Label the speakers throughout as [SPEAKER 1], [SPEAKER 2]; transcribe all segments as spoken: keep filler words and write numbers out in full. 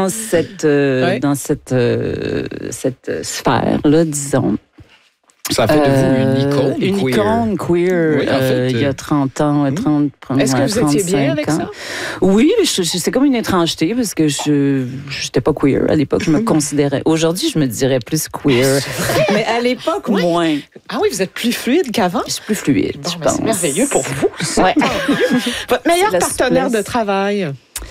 [SPEAKER 1] dans cette, euh, ouais. dans cette, euh, cette sphère-là, disons.
[SPEAKER 2] Ça fait de vous une icône
[SPEAKER 1] euh, Une icône queer,
[SPEAKER 2] oui, en fait,
[SPEAKER 1] euh, il y a trente ans, trente,
[SPEAKER 3] Est-ce que vous étiez bien avec
[SPEAKER 1] ans.
[SPEAKER 3] ça?
[SPEAKER 1] Oui, je, je, c'est comme une étrangeté parce que je n'étais pas queer à l'époque, je me considérais. Aujourd'hui, je me dirais plus queer. Mais à l'époque, oui. moins.
[SPEAKER 3] Ah oui, vous êtes plus fluide qu'avant?
[SPEAKER 1] Je suis plus fluide, bon, je pense.
[SPEAKER 3] C'est merveilleux pour vous.
[SPEAKER 1] Ouais.
[SPEAKER 3] Votre meilleur partenaire souplesse. de travail?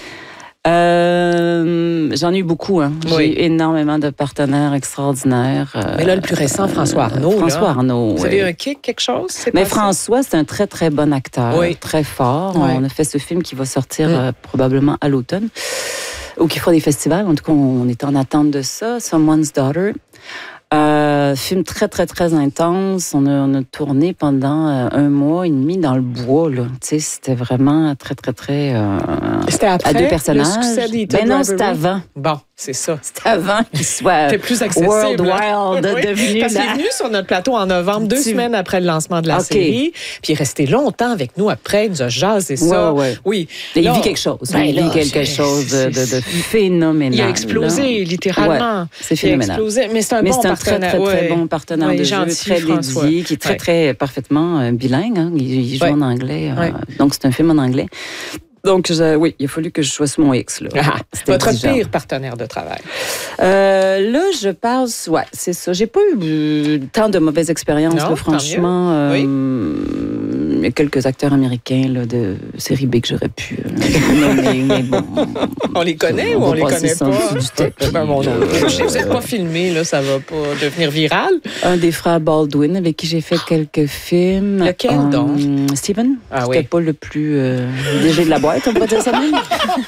[SPEAKER 1] Euh, j'en ai eu beaucoup. Hein. J'ai oui. eu énormément de partenaires extraordinaires. Euh,
[SPEAKER 3] Mais là, le plus récent, François Arnaud.
[SPEAKER 1] François
[SPEAKER 3] là.
[SPEAKER 1] Arnaud,
[SPEAKER 3] Vous
[SPEAKER 1] oui.
[SPEAKER 3] avez eu un kick, quelque chose? C'est
[SPEAKER 1] Mais François, c'est un très, très bon acteur.
[SPEAKER 3] Oui.
[SPEAKER 1] Très fort.
[SPEAKER 3] Oui.
[SPEAKER 1] On a fait ce film qui va sortir
[SPEAKER 3] mm.
[SPEAKER 1] euh, probablement à l'automne. Ou qui fera des festivals. En tout cas, on est en attente de ça. Someone's Daughter. Euh, film très, très, très intense. On a, on a tourné pendant euh, un mois et demi dans le bois. Là. Tu sais, c'était vraiment très, très, très... Euh,
[SPEAKER 3] c'était après
[SPEAKER 1] à deux personnages.
[SPEAKER 3] Le succès des
[SPEAKER 1] ben non, c'était avant.
[SPEAKER 3] Bon, c'est ça.
[SPEAKER 1] C'était avant qu'il soit
[SPEAKER 3] c'était plus accessible.
[SPEAKER 1] World Wild
[SPEAKER 3] oui,
[SPEAKER 1] devenu...
[SPEAKER 3] Parce qu'il est venu sur notre plateau en novembre, deux tu... semaines après le lancement de la okay. série. Puis il est resté longtemps avec nous après. Il nous a jasé ça.
[SPEAKER 1] Ouais, ouais.
[SPEAKER 3] Oui.
[SPEAKER 1] Là, il vit quelque chose. Ben il vit quelque c'est, chose de, de, de phénoménal.
[SPEAKER 3] Il a explosé, là. littéralement.
[SPEAKER 1] Ouais, c'est phénoménal.
[SPEAKER 3] Il a explosé. Mais c'est un
[SPEAKER 1] Mais
[SPEAKER 3] bon
[SPEAKER 1] c'est un
[SPEAKER 3] partenaire.
[SPEAKER 1] très, très, très
[SPEAKER 3] ouais.
[SPEAKER 1] bon partenaire
[SPEAKER 3] ouais,
[SPEAKER 1] de
[SPEAKER 3] gentil,
[SPEAKER 1] jeu, très
[SPEAKER 3] François.
[SPEAKER 1] dédié, qui est très,
[SPEAKER 3] ouais.
[SPEAKER 1] très parfaitement euh, bilingue. Hein. Il, il joue
[SPEAKER 3] ouais.
[SPEAKER 1] en anglais. Euh,
[SPEAKER 3] ouais.
[SPEAKER 1] Donc, c'est un film en anglais. Donc, je, oui, il a fallu que je choisisse mon X. Là.
[SPEAKER 3] Ah, votre exigeant. Pire partenaire de travail?
[SPEAKER 1] Euh, là, je pense, ouais, c'est ça. J'ai pas eu tant de mauvaises expériences, non, là, franchement. Euh, oui. Il y a quelques acteurs américains là, de série B que j'aurais pu euh, nommer, mais bon.
[SPEAKER 3] On les connaît
[SPEAKER 1] on
[SPEAKER 3] ou on les connaît pas?
[SPEAKER 1] Du tapis,
[SPEAKER 3] ben bon, euh, vous n'êtes pas filmé, là, ça va pas devenir viral.
[SPEAKER 1] Un des frères Baldwin avec qui j'ai fait quelques films.
[SPEAKER 3] Lequel um, donc?
[SPEAKER 1] Steven.
[SPEAKER 3] Ah,
[SPEAKER 1] C'était
[SPEAKER 3] oui.
[SPEAKER 1] pas le plus euh, léger de la boîte, on peut dire ça même.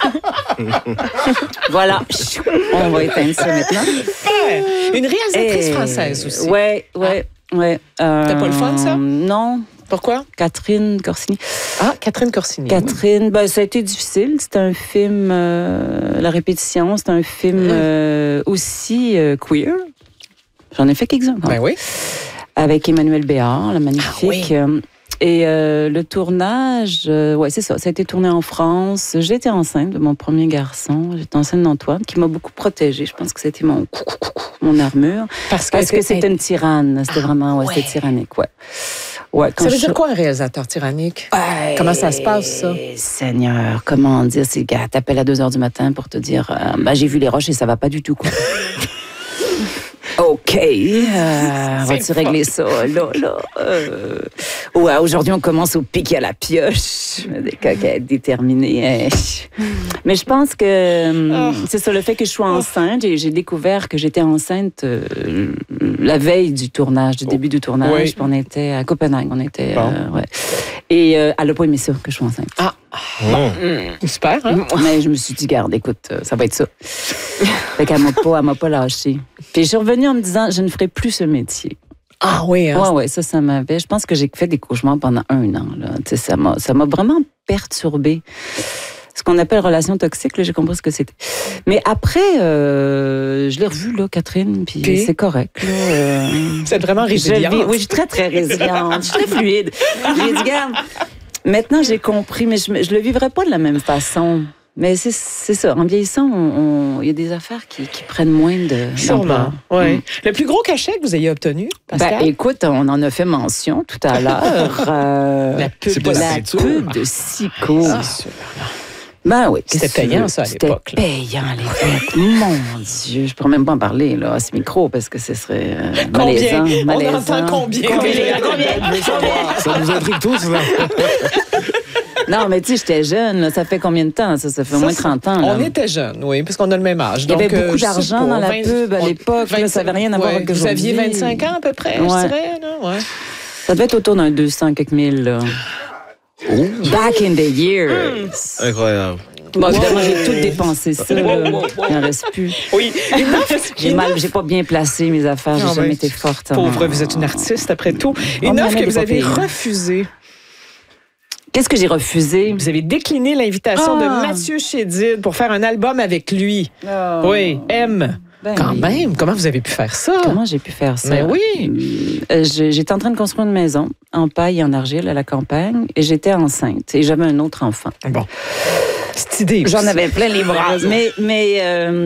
[SPEAKER 1] Voilà, on va éteindre ça maintenant.
[SPEAKER 3] Ouais. Une réalisatrice Et... française aussi.
[SPEAKER 1] Oui, oui, oui.
[SPEAKER 3] C'était pas le fun, ça?
[SPEAKER 1] Non.
[SPEAKER 3] Pourquoi?
[SPEAKER 1] Catherine Corsini.
[SPEAKER 3] Ah, Catherine Corsini.
[SPEAKER 1] Catherine, ben, ça a été difficile. C'était un film, euh, La répétition, c'est un film euh, aussi euh, queer. J'en ai fait quelques-uns.
[SPEAKER 3] Ben oui.
[SPEAKER 1] Avec Emmanuel Béard, la magnifique.
[SPEAKER 3] Ah, oui.
[SPEAKER 1] Et euh, le tournage, euh, ouais, c'est ça, ça a été tourné en France. J'étais enceinte de mon premier garçon. J'étais enceinte d'Antoine, qui m'a beaucoup protégée. Je pense que c'était mon mon armure.
[SPEAKER 3] Parce que,
[SPEAKER 1] Parce que c'était une tyranne. C'était ah, vraiment, ouais, ouais. c'était tyrannique, ouais. Ouais,
[SPEAKER 3] ça veut
[SPEAKER 1] je...
[SPEAKER 3] dire quoi un réalisateur tyrannique?
[SPEAKER 1] Ouais,
[SPEAKER 3] comment ça se passe, ça?
[SPEAKER 1] Seigneur, comment dire? C'est le gars t'appelle à deux heures du matin pour te dire euh, bah, j'ai vu les roches et ça va pas du tout, quoi. OK, euh, va-tu régler ça, là, là? Euh... Ouais, aujourd'hui, on commence au pic à la pioche. Des coquettes déterminées. Mais je pense que oh. c'est ça, le fait que je sois enceinte. J'ai, j'ai découvert que j'étais enceinte euh, la veille du tournage, du oh. début du tournage. Oui. Puis on était à Copenhague, on était... Bon. Euh, ouais. Et euh, elle n'a pas aimé ça, que je sois enceinte.
[SPEAKER 3] Ah!
[SPEAKER 1] Bon.
[SPEAKER 3] Mmh. Super, hein?
[SPEAKER 1] Mais je me suis dit, garde, écoute, ça va être ça. Fait qu'elle m'a pas, elle m'a pas lâchée. Puis je suis revenue en me disant, je ne ferai plus ce métier.
[SPEAKER 3] Ah oui, hein?
[SPEAKER 1] Ouais, ouais, ça, ça m'avait. Je pense que j'ai fait des cauchemars pendant un an, là. Tu sais, ça m'a, ça m'a vraiment perturbée. Ce qu'on appelle relation toxique, là, j'ai compris ce que c'était. Mais après, euh, je l'ai revue, là, Catherine, puis, puis c'est correct. Là, euh,
[SPEAKER 3] vous êtes vraiment résiliente.
[SPEAKER 1] Je, oui, je suis très, très résiliente. Je suis très fluide. J'ai dit, garde, maintenant, j'ai compris, mais je ne le vivrai pas de la même façon. Mais c'est, c'est ça. En vieillissant, il y a des affaires qui, qui prennent moins de.
[SPEAKER 3] Sûrement. Oui. Mm. Le plus gros cachet que vous ayez obtenu, Pascal?
[SPEAKER 1] Ben, écoute, on en a fait mention tout à l'heure. euh,
[SPEAKER 3] la pub
[SPEAKER 1] de, la pub de Sico.
[SPEAKER 3] Ah, c'est sûr.
[SPEAKER 1] Ben oui.
[SPEAKER 3] C'était payant, ça, à l'époque.
[SPEAKER 1] C'était payant, à l'époque. Mon Dieu, je ne pourrais même pas en parler là, à ce micro parce que ce serait euh,
[SPEAKER 3] combien?
[SPEAKER 1] malaisant. malaisant.
[SPEAKER 3] On entend combien? Combien?
[SPEAKER 2] combien? Ça nous intrigue tous, là.
[SPEAKER 1] Non, mais tu sais, j'étais jeune. Là. Ça fait combien de temps? Ça, ça fait au moins trente ans. Là.
[SPEAKER 3] On était jeunes, oui, parce qu'on a le même âge.
[SPEAKER 1] Il y avait
[SPEAKER 3] donc,
[SPEAKER 1] beaucoup
[SPEAKER 3] euh,
[SPEAKER 1] d'argent
[SPEAKER 3] pas,
[SPEAKER 1] dans la
[SPEAKER 3] vingt,
[SPEAKER 1] pub à l'époque. vingt, là, ça n'avait rien à voir
[SPEAKER 3] ouais,
[SPEAKER 1] avec aujourd'hui.
[SPEAKER 3] Vous aviez vingt-cinq ans à peu près, ouais. je dirais. Là, ouais.
[SPEAKER 1] Ça devait être autour d'un deux cents quelques mille. Là. Oh. Back in the years.
[SPEAKER 2] Incroyable.
[SPEAKER 1] Bon, évidemment, j'ai tout dépensé ça. Là. Il n'en reste plus.
[SPEAKER 3] Oui.
[SPEAKER 1] J'ai mal, j'ai pas bien placé mes affaires. J'ai jamais été forte.
[SPEAKER 3] Pauvre, vous êtes une artiste après tout. Une offre que vous avez refusée.
[SPEAKER 1] Qu'est-ce que j'ai refusé?
[SPEAKER 3] Vous avez décliné l'invitation ah. de Mathieu Chédid pour faire un album avec lui. Oh. Oui, M. Ben Quand oui. même, comment vous avez pu faire ça?
[SPEAKER 1] Comment j'ai pu faire ça?
[SPEAKER 3] Mais oui!
[SPEAKER 1] Euh, j'étais en train de construire une maison en paille et en argile à la campagne et j'étais enceinte et j'avais un autre enfant.
[SPEAKER 3] Bon. Cette idée.
[SPEAKER 1] J'en avais plein les bras. Mais, mais euh,